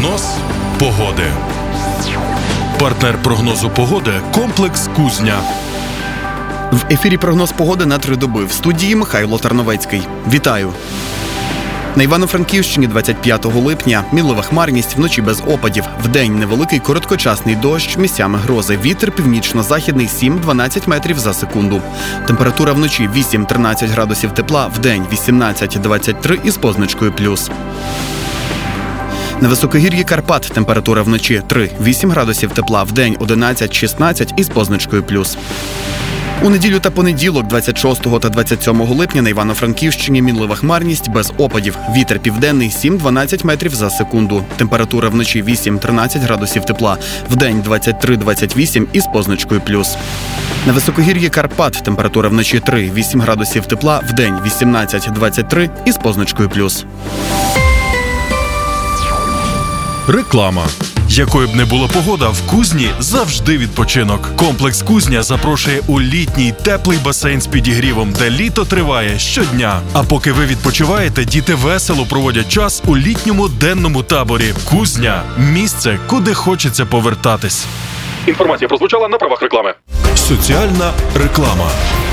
Прогноз погоди. Партнер прогнозу погоди – комплекс «Кузня». В ефірі прогноз погоди на 3 доби. В студії Михайло Тарновецький. Вітаю! На Івано-Франківщині 25 липня мінлива хмарність, вночі без опадів. Вдень невеликий короткочасний дощ, місцями грози. Вітер північно-західний 7-12 метрів за секунду. Температура вночі 8-13 градусів тепла, вдень 18-23 із позначкою плюс. На високогір'ї Карпат температура вночі 3-8 градусів тепла, вдень 11-16 із позначкою плюс. У неділю та понеділок, 26 та 27 липня на Івано-Франківщині мінлива хмарність без опадів. Вітер південний 7-12 метрів за секунду. Температура вночі 8-13 градусів тепла, вдень 23-28 із позначкою плюс. На високогір'ї Карпат температура вночі 3-8 градусів тепла, вдень 18-23 із позначкою плюс. Реклама. Якою б не була погода, в Кузні завжди відпочинок. Комплекс «Кузня» запрошує у літній теплий басейн з підігрівом, де літо триває щодня. А поки ви відпочиваєте, діти весело проводять час у літньому денному таборі. Кузня – місце, куди хочеться повертатись. Інформація прозвучала на правах реклами. Соціальна реклама.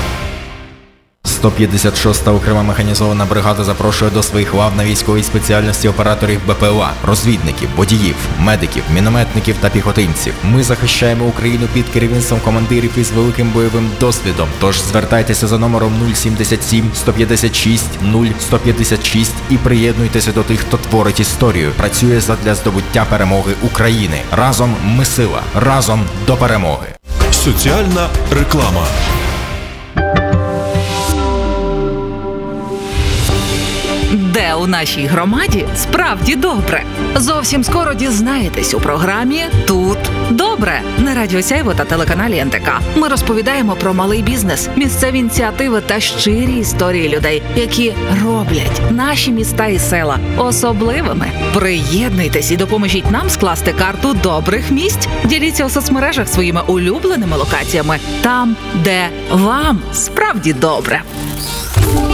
156-та окрема механізована бригада запрошує до своїх лав на військовій спеціальності операторів БПЛА, розвідників, водіїв, медиків, мінометників та піхотинців. Ми захищаємо Україну під керівництвом командирів із великим бойовим досвідом. Тож звертайтеся за номером 077 156 0156 і приєднуйтеся до тих, хто творить історію, працює задля здобуття перемоги України. Разом ми сила, разом до перемоги. Соціальна реклама. Де у нашій громаді справді добре? Зовсім скоро дізнаєтесь у програмі «Тут добре» на Радіо Сяйво та телеканалі НТК. Ми розповідаємо про малий бізнес, місцеві ініціативи та щирі історії людей, які роблять наші міста і села особливими. Приєднуйтесь і допоможіть нам скласти карту добрих місць. Діліться у соцмережах своїми улюбленими локаціями там, де вам справді добре.